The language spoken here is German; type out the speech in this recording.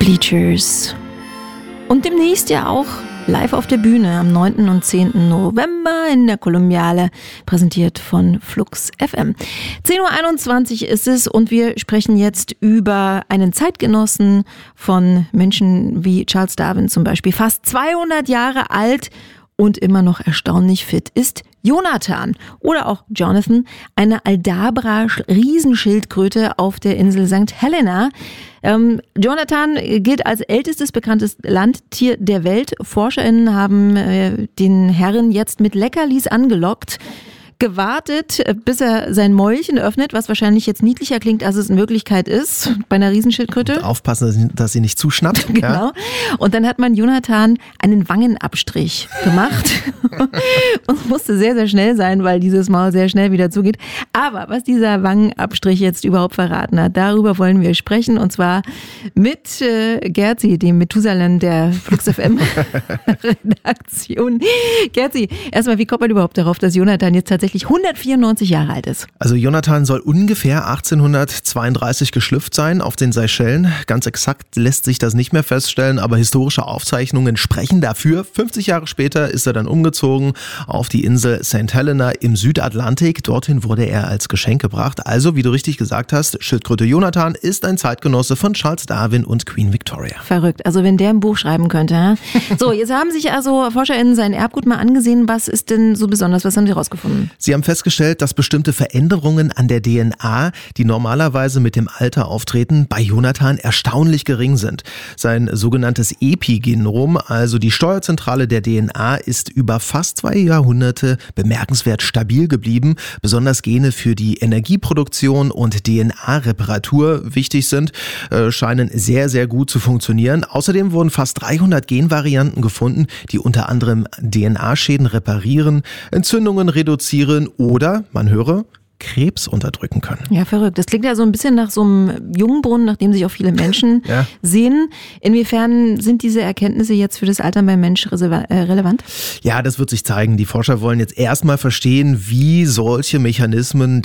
Bleachers. Und demnächst ja auch live auf der Bühne am 9. und 10. November in der Kolumbiale, präsentiert von Flux FM. 10.21 Uhr ist es und wir sprechen jetzt über einen Zeitgenossen von Menschen wie Charles Darwin zum Beispiel. Fast 200 Jahre alt und immer noch erstaunlich fit ist Jonathan oder auch Jonathan, eine Aldabra-Riesenschildkröte auf der Insel St. Helena. Jonathan gilt als ältestes bekanntes Landtier der Welt. ForscherInnen haben den Herren jetzt mit Leckerlis angelockt, gewartet, bis er sein Mäulchen öffnet, was wahrscheinlich jetzt niedlicher klingt, als es in Wirklichkeit ist, bei einer Riesenschildkröte. Und aufpassen, dass sie nicht zuschnappt. Genau. Ja. Und dann hat man Jonathan einen Wangenabstrich gemacht und musste sehr, sehr schnell sein, weil dieses Maul sehr schnell wieder zugeht. Aber was dieser Wangenabstrich jetzt überhaupt verraten hat, darüber wollen wir sprechen, und zwar mit Gerzi, dem Methusalem der Flux FM Redaktion. Gerzi, erstmal, wie kommt man überhaupt darauf, dass Jonathan jetzt tatsächlich 194 Jahre alt ist? Also Jonathan soll ungefähr 1832 geschlüpft sein auf den Seychellen. Ganz exakt lässt sich das nicht mehr feststellen, aber historische Aufzeichnungen sprechen dafür. 50 Jahre später ist er dann umgezogen auf die Insel St. Helena im Südatlantik. Dorthin wurde er als Geschenk gebracht. Also, wie du richtig gesagt hast, Schildkröte Jonathan ist ein Zeitgenosse von Charles Darwin und Queen Victoria. Verrückt, also wenn der ein Buch schreiben könnte. So, jetzt haben sich also ForscherInnen sein Erbgut mal angesehen. Was ist denn so besonders? Was haben sie rausgefunden? Sie haben festgestellt, dass bestimmte Veränderungen an der DNA, die normalerweise mit dem Alter auftreten, bei Jonathan erstaunlich gering sind. Sein sogenanntes Epigenom, also die Steuerzentrale der DNA, ist über fast 2 Jahrhunderte bemerkenswert stabil geblieben. Besonders Gene für die Energieproduktion und DNA-Reparatur wichtig sind, scheinen sehr, sehr gut zu funktionieren. Außerdem wurden fast 300 Genvarianten gefunden, die unter anderem DNA-Schäden reparieren, Entzündungen reduzieren oder, man höre, Krebs unterdrücken können. Ja, verrückt. Das klingt ja so ein bisschen nach so einem Jungbrunnen, nach dem sich auch viele Menschen sehnen. Inwiefern sind diese Erkenntnisse jetzt für das Altern beim Mensch relevant? Ja, das wird sich zeigen. Die Forscher wollen jetzt erstmal verstehen, wie solche Mechanismen